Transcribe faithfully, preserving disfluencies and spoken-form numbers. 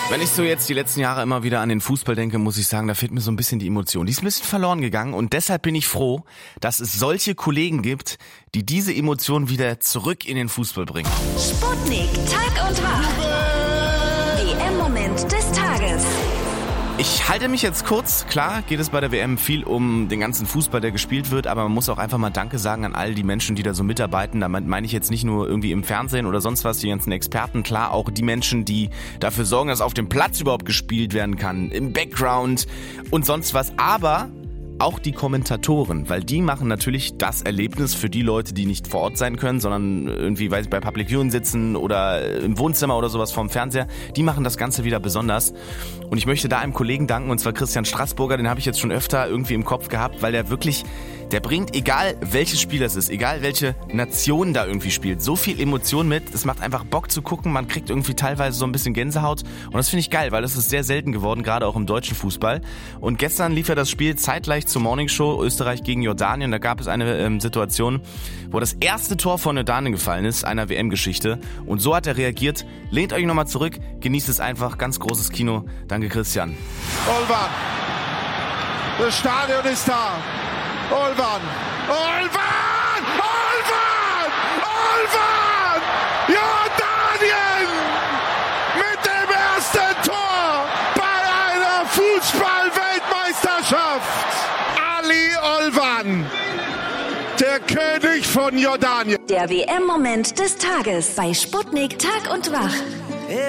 Wenn ich so jetzt die letzten Jahre immer wieder an den Fußball denke, muss ich sagen, da fehlt mir so ein bisschen die Emotion. Die ist ein bisschen verloren gegangen und deshalb bin ich froh, dass es solche Kollegen gibt, die diese Emotion wieder zurück in den Fußball bringen. Sputnik, Tag und Wach. W M-Moment des Tages. Ich halte mich jetzt kurz. Klar geht es bei der W M viel um den ganzen Fußball, der gespielt wird, aber man muss auch einfach mal Danke sagen an all die Menschen, die da so mitarbeiten. Damit meine ich jetzt nicht nur irgendwie im Fernsehen oder sonst was, die ganzen Experten. Klar, auch die Menschen, die dafür sorgen, dass auf dem Platz überhaupt gespielt werden kann, im Background und sonst was. Aber auch die Kommentatoren, weil die machen natürlich das Erlebnis für die Leute, die nicht vor Ort sein können, sondern irgendwie, weiß ich, bei Public Viewing sitzen oder im Wohnzimmer oder sowas vorm Fernseher. Die machen das Ganze wieder besonders. Und ich möchte da einem Kollegen danken, und zwar Christian Straßburger, den habe ich jetzt schon öfter irgendwie im Kopf gehabt, weil der wirklich, der bringt, egal welches Spiel das ist, egal welche Nation da irgendwie spielt, so viel Emotion mit. Es macht einfach Bock zu gucken, man kriegt irgendwie teilweise so ein bisschen Gänsehaut. Und das finde ich geil, weil das ist sehr selten geworden, gerade auch im deutschen Fußball. Und gestern lief ja das Spiel zeitgleich zur Morningshow, Österreich gegen Jordanien. Da gab es eine ähm, Situation, wo das erste Tor von Jordanien gefallen ist, einer W M-Geschichte. Und so hat er reagiert. Lehnt euch nochmal zurück, genießt es einfach. Ganz großes Kino. Danke, Christian. Olvan. Das Stadion ist da. Olvan. Olvan! Olvan! Olvan! Jordanien! Mit dem ersten Tor bei einer Fußball-Weltmeisterschaft! Ali Olvan, der König von Jordanien. Der W M-Moment des Tages bei Sputnik Tag und Wach.